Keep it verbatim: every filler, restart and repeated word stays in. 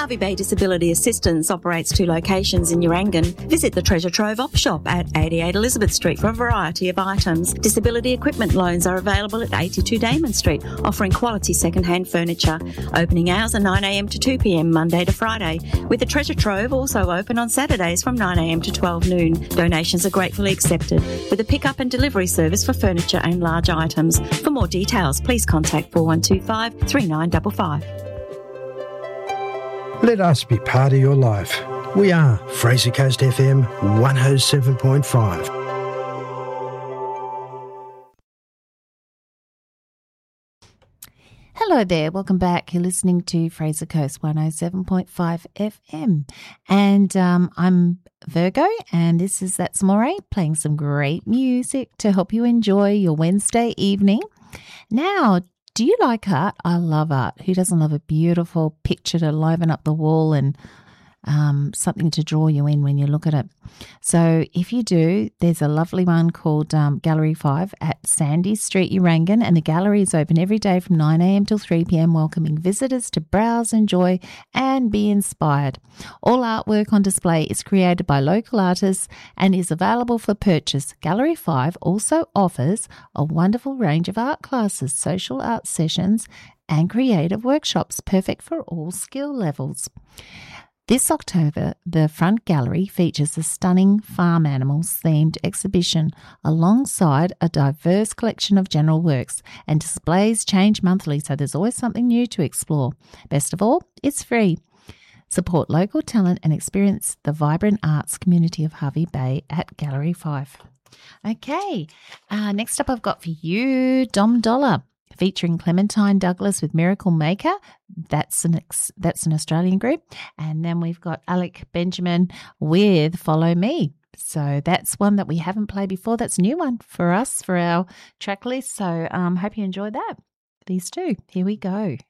Hervey Bay Disability Assistance operates two locations in Urangan. Visit the Treasure Trove op shop at eighty-eight Elizabeth Street for a variety of items. Disability equipment loans are available at eighty-two Damon Street, offering quality second-hand furniture. Opening hours are nine a m to two p m Monday to Friday, with the Treasure Trove also open on Saturdays from nine a m to twelve noon. Donations are gratefully accepted, with a pick-up and delivery service for furniture and large items. For more details, please contact four one two five, three nine five five. Let us be part of your life. We are Fraser Coast F M one oh seven point five. Hello there, welcome back. You're listening to Fraser Coast one oh seven point five F M. And um, I'm Virgo, and this is That's Moray, playing some great music to help you enjoy your Wednesday evening. Now, do you like art? I love art. Who doesn't love a beautiful picture to liven up the wall and um, something to draw you in when you look at it? So if you do, there's a lovely one called um, Gallery five at Sandy Street, Urangan, and the gallery is open every day from nine a m till three p m, welcoming visitors to browse, enjoy and be inspired. All artwork on display is created by local artists and is available for purchase. Gallery five also offers a wonderful range of art classes, social art sessions and creative workshops, perfect for all skill levels. This October, the front gallery features a stunning farm animals themed exhibition alongside a diverse collection of general works, and displays change monthly, so there's always something new to explore. Best of all, it's free. Support local talent and experience the vibrant arts community of Hervey Bay at Gallery five. Okay, uh, next up I've got for you Dom Dollar, featuring Clementine Douglas with Miracle Maker. That's an ex- that's an Australian group. And then we've got Alec Benjamin with Follow Me. So that's one that we haven't played before. That's a new one for us, for our track list. So I um, hope you enjoyed that. These two. Here we go.